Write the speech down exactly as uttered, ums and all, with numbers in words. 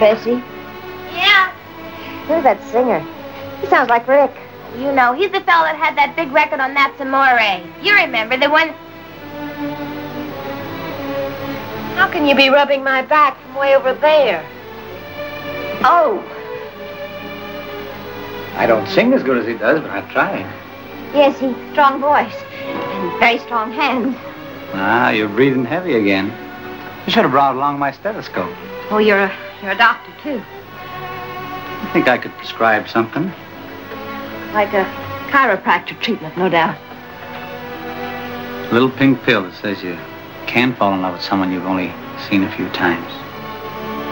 Bessie? Yeah. Who's that singer? He sounds like Rick. You know, he's the fellow that had that big record on That's Amore. You remember, the one... How can you be rubbing my back from way over there? Oh. I don't sing as good as he does, but I've tried. Yes, he's strong voice. And very strong hands. Ah, you're breathing heavy again. You should have brought along my stethoscope. Oh, you're a, you're a doctor, too. I think I could prescribe something. Like a chiropractor treatment, no doubt. A little pink pill that says you can fall in love with someone you've only seen a few times.